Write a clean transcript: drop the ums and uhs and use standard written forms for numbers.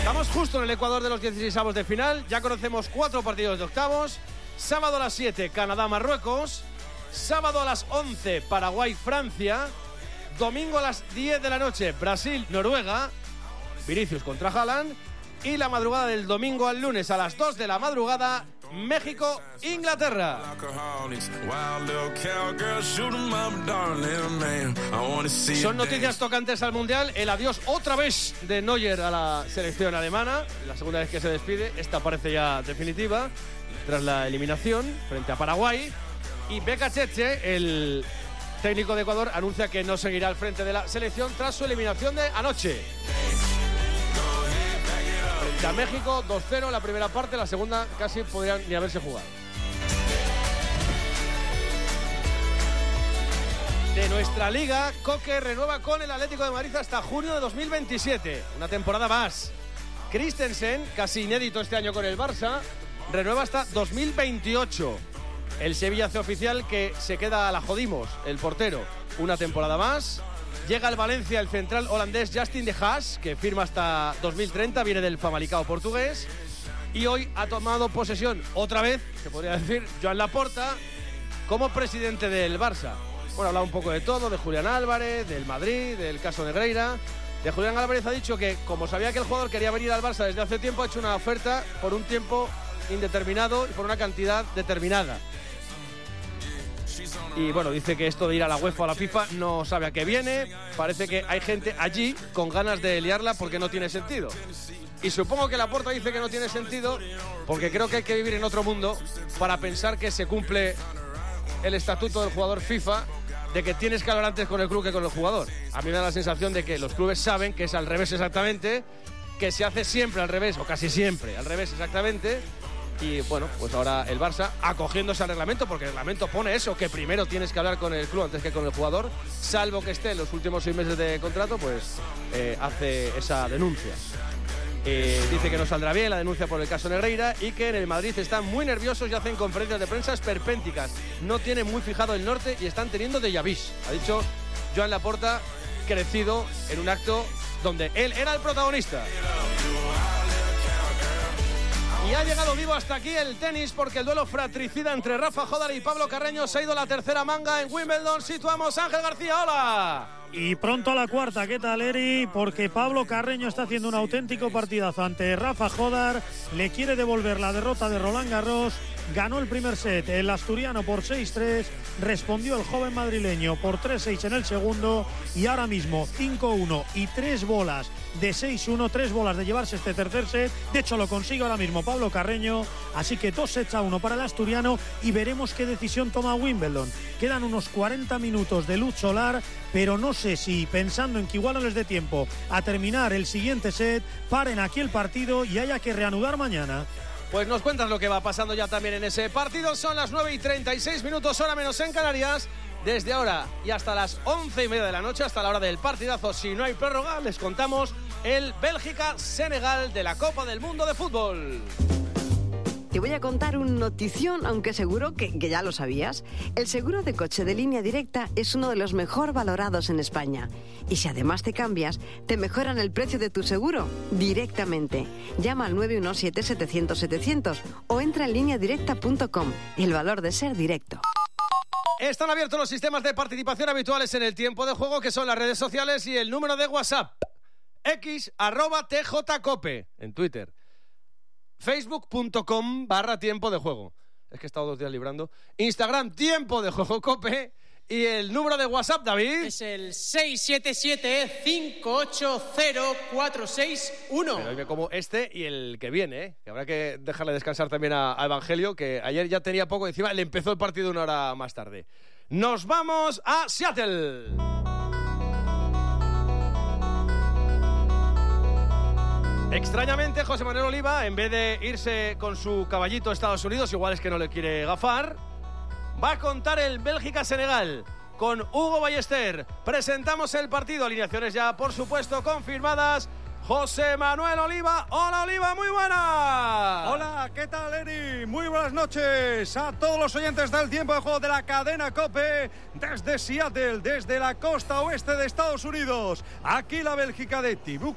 Estamos justo en el Ecuador de los 16avos de final. Ya conocemos 4 partidos de octavos. Sábado a las 7, Canadá-Marruecos. Sábado a las 11, Paraguay-Francia. Domingo a las 10 de la noche, Brasil-Noruega. Vinicius contra Haaland. Y la madrugada del domingo al lunes a las 2 de la madrugada, México-Inglaterra. Son noticias tocantes al Mundial. El adiós otra vez de Neuer a la selección alemana. La segunda vez que se despide. Esta parece ya definitiva tras la eliminación frente a Paraguay. Y Becachese, el técnico de Ecuador, anuncia que no seguirá al frente de la selección tras su eliminación de anoche. Frente a México, 2-0 la primera parte, la segunda casi podrían ni haberse jugado. De nuestra liga, Coque renueva con el Atlético de Madrid hasta junio de 2027, una temporada más. Christensen, casi inédito este año con el Barça, renueva hasta 2028. El Sevilla hace oficial que se queda a la Jodimos, el portero, una temporada más. Llega al Valencia el central holandés Justin de Haas, que firma hasta 2030, viene del Famalicão portugués. Y hoy ha tomado posesión otra vez, se podría decir, Joan Laporta, como presidente del Barça. Bueno, ha hablado un poco de todo, de Julián Álvarez, del Madrid, del caso Negreira. De Julián Álvarez ha dicho que, como sabía que el jugador quería venir al Barça desde hace tiempo, ha hecho una oferta por un tiempo indeterminado y por una cantidad determinada. Y bueno, dice que esto de ir a la UEFA o a la FIFA no sabe a qué viene. Parece que hay gente allí con ganas de liarla porque no tiene sentido. Y supongo que Laporta dice que no tiene sentido porque creo que hay que vivir en otro mundo para pensar que se cumple el estatuto del jugador FIFA de que tienes que hablar antes con el club que con el jugador. A mí me da la sensación de que los clubes saben que es al revés exactamente, que se hace siempre al revés, o casi siempre al revés exactamente. Y bueno, pues ahora el Barça acogiéndose al reglamento, porque el reglamento pone eso, que primero tienes que hablar con el club antes que con el jugador, salvo que esté en los últimos 6 meses de contrato, pues hace esa denuncia. Dice que no saldrá bien la denuncia por el caso Negreira y que en el Madrid están muy nerviosos y hacen conferencias de prensa esperpénticas. No tienen muy fijado el norte y están teniendo déjà vus, ha dicho Joan Laporta, crecido en un acto donde él era el protagonista. Y ha llegado vivo hasta aquí el tenis porque el duelo fratricida entre Rafa Jódar y Pablo Carreño se ha ido a la tercera manga en Wimbledon. Situamos a Ángel García, hola. Y pronto a la cuarta, ¿qué tal, Eri? Porque Pablo Carreño está haciendo un auténtico partidazo ante Rafa Jódar, le quiere devolver la derrota de Roland Garros, ganó el primer set el asturiano por 6-3, respondió el joven madrileño por 3-6 en el segundo y ahora mismo 5-1 y 3 bolas de 6-1, 3 bolas de llevarse este tercer set. De hecho lo consigue ahora mismo Pablo Carreño, así que 2-1 para el asturiano y veremos qué decisión toma Wimbledon. Quedan unos 40 minutos de luz solar, pero no sé si pensando en que igual no les dé tiempo a terminar el siguiente set, paren aquí el partido y haya que reanudar mañana. Pues nos cuentas lo que va pasando ya también en ese partido. Son las 9:36, hora menos en Canarias. Desde ahora y hasta las 11:30 de la noche, hasta la hora del partidazo, si no hay prórroga, les contamos el Bélgica-Senegal de la Copa del Mundo de Fútbol. Te voy a contar un notición, aunque seguro que ya lo sabías. El seguro de coche de Línea Directa es uno de los mejor valorados en España. Y si además te cambias, te mejoran el precio de tu seguro directamente. Llama al 917-700-700 o entra en lineadirecta.com. El valor de ser directo. Están abiertos los sistemas de participación habituales en el tiempo de juego, que son las redes sociales y el número de WhatsApp. @TJCope en Twitter. Facebook.com/tiempo de juego. Es que he estado 2 días librando. Instagram, tiempo de juego Cope. Y el número de WhatsApp, David. Es el 677-580-461. Pero dime como este y el que viene, ¿eh? Que habrá que dejarle descansar también a Evangelio, que ayer ya tenía poco encima. Le empezó el partido 1 hora más tarde. Nos vamos a Seattle. Extrañamente, José Manuel Oliva, en vez de irse con su caballito a Estados Unidos, igual es que no le quiere gafar, va a contar el Bélgica-Senegal con Hugo Ballester. Presentamos el partido, alineaciones ya, por supuesto, confirmadas. José Manuel Oliva. Hola, Oliva, muy buenas. Hola, ¿qué tal, Eri? Muy buenas noches a todos los oyentes del tiempo de juego de la cadena COPE desde Seattle, desde la costa oeste de Estados Unidos. Aquí la Bélgica de Thibaut